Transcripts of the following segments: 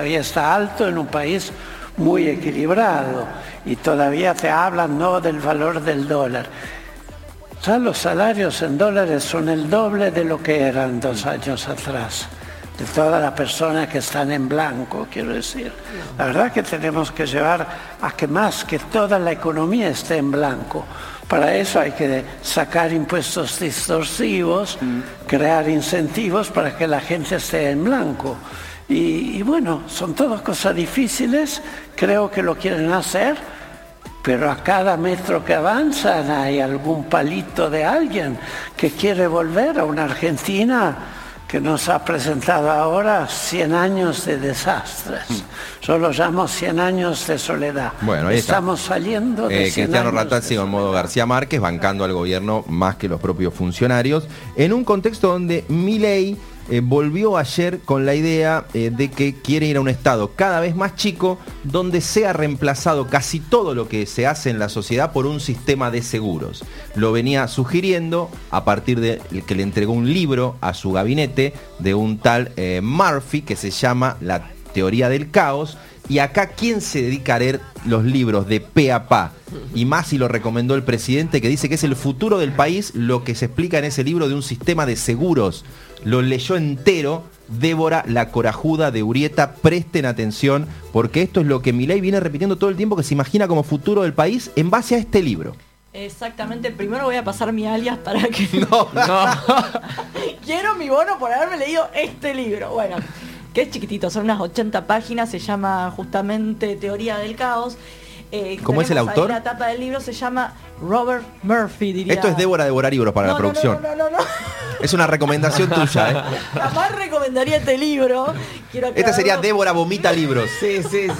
todavía está alto en un país muy equilibrado, y todavía te hablan no del valor del dólar. Ya los salarios en dólares son el doble de lo que eran 2 años atrás, de todas las personas que están en blanco, quiero decir. La verdad que tenemos que llevar a que más que toda la economía esté en blanco. Para eso hay que sacar impuestos distorsivos, crear incentivos para que la gente esté en blanco. Y bueno, son todas cosas difíciles, creo que lo quieren hacer, pero a cada metro que avanzan hay algún palito de alguien que quiere volver a una Argentina que nos ha presentado ahora 100 años de desastres. Yo lo llamo 100 años de soledad. Bueno, ahí estamos saliendo de 100 Cristiano años Rattazzi en modo García Márquez, bancando al gobierno más que los propios funcionarios, en un contexto donde Milei volvió ayer con la idea de que quiere ir a un estado cada vez más chico, donde sea reemplazado casi todo lo que se hace en la sociedad por un sistema de seguros. Lo venía sugiriendo a partir de que le entregó un libro a su gabinete de un tal Murphy, que se llama La Teoría del Caos. Y acá, ¿quién se dedica a leer los libros de pe a pa? Y más si lo recomendó el presidente, que dice que es el futuro del país, lo que se explica en ese libro de un sistema de seguros. Lo leyó entero Débora la Corajuda de Urrieta. Presten atención, porque esto es lo que Milei viene repitiendo todo el tiempo, que se imagina como futuro del país en base a este libro. Exactamente, primero voy a pasar mi alias para que... No. Quiero mi bono por haberme leído este libro. Bueno, que es chiquitito, son unas 80 páginas, se llama justamente Teoría del Caos. ¿Cómo es el autor? La tapa del libro se llama Robert Murphy, diría. Esto es Débora Devorar libros para la producción. No. Es una recomendación tuya, ¿eh? Jamás recomendaría este libro. Esta sería Débora Vomita Libros. Sí.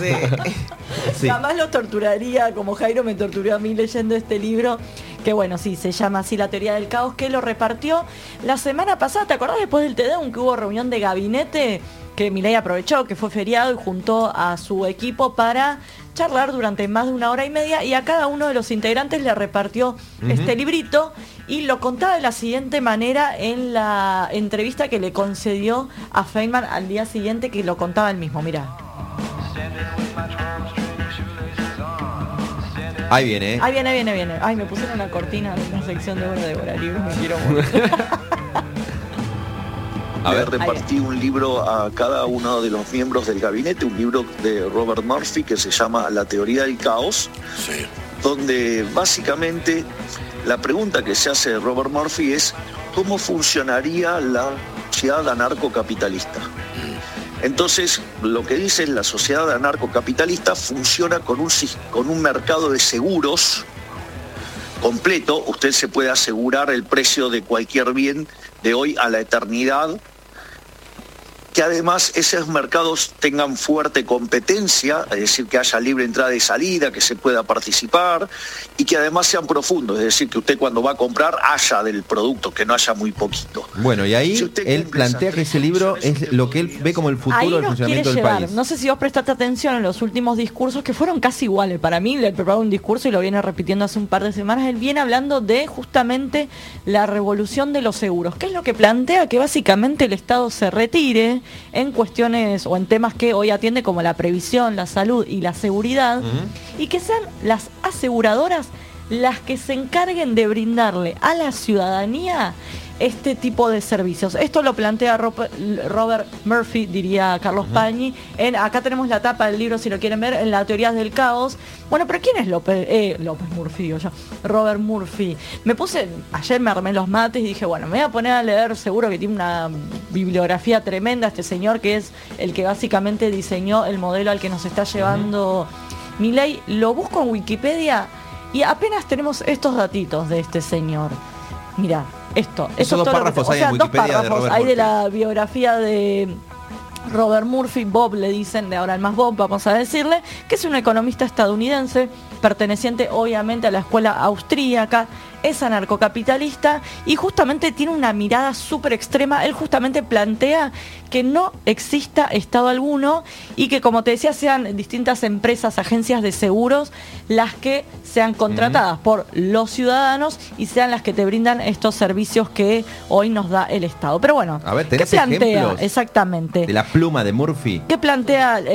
Sí. Jamás lo torturaría como Jairo me torturó a mí leyendo este libro. Que bueno, sí, se llama así La Teoría del Caos, que lo repartió la semana pasada. ¿Te acordás después del TEDEUM que hubo reunión de gabinete? Que Milei aprovechó, que fue feriado, y juntó a su equipo para charlar durante más de 1 hora y media, y a cada uno de los integrantes le repartió este librito, y lo contaba de la siguiente manera en la entrevista que le concedió a Feynman al día siguiente, que lo contaba él mismo. Mirá. Ahí viene, ¿eh? Ahí viene. Ay, me pusieron una cortina de una sección de Débora Libros, me quiero morir. Le repartí un libro a cada uno de los miembros del gabinete, un libro de Robert Murphy que se llama La Teoría del Caos, donde básicamente la pregunta que se hace de Robert Murphy es ¿cómo funcionaría la sociedad anarcocapitalista? Entonces, lo que dice es la sociedad anarcocapitalista funciona con un mercado de seguros completo. Usted se puede asegurar el precio de cualquier bien de hoy a la eternidad, que además esos mercados tengan fuerte competencia, es decir, que haya libre entrada y salida, que se pueda participar, y que además sean profundos, es decir, que usted cuando va a comprar haya del producto, que no haya muy poquito. Bueno, y ahí él plantea que ese libro es lo que él ve como el futuro del funcionamiento del país. No sé si vos prestaste atención en los últimos discursos, que fueron casi iguales. Para mí, le preparó un discurso y lo viene repitiendo hace un par de semanas. Él viene hablando de justamente la revolución de los seguros, que es lo que plantea que básicamente el Estado se retire en cuestiones o en temas que hoy atiende, como la previsión, la salud y la seguridad, y que sean las aseguradoras las que se encarguen de brindarle a la ciudadanía este tipo de servicios. Esto lo plantea Robert Murphy, diría Carlos Pañi. Acá tenemos la tapa del libro, si lo quieren ver, en La Teoría del Caos. Bueno, pero ¿quién es López Murphy? Digo yo. Robert Murphy. Ayer me armé los mates y dije, bueno, me voy a poner a leer, seguro que tiene una bibliografía tremenda este señor, que es el que básicamente diseñó el modelo al que nos está llevando Milei. Lo busco en Wikipedia y apenas tenemos estos datitos de este señor. Mirá, esos dos párrafos hay en Wikipedia de Robert Murphy. Hay de la biografía de Robert Murphy, Bob le dicen, de ahora el más Bob, vamos a decirle, que es un economista estadounidense, perteneciente obviamente a la escuela austríaca, es anarcocapitalista y justamente tiene una mirada súper extrema. Él justamente plantea que no exista Estado alguno y que, como te decía, sean distintas empresas, agencias de seguros las que sean contratadas por los ciudadanos y sean las que te brindan estos servicios que hoy nos da el Estado. Pero bueno, a ver, ¿qué plantea ejemplos exactamente? De la pluma de Murphy. ¿Qué plantea